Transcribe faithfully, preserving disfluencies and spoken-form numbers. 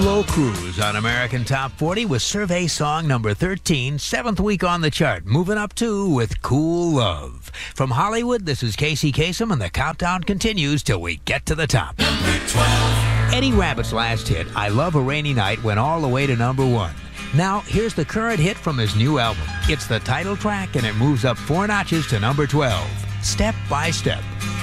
Slow Cruise on American Top forty with survey song number thirteen, seventh week on the chart. Moving up two with Cool Love. From Hollywood, this is Casey Kasem, and the countdown continues till we get to the top. Number twelve. Eddie Rabbitt's last hit, I Love a Rainy Night, went all the way to number one. Now, here's the current hit from his new album. It's the title track, and it moves up four notches to number twelve. Step by Step.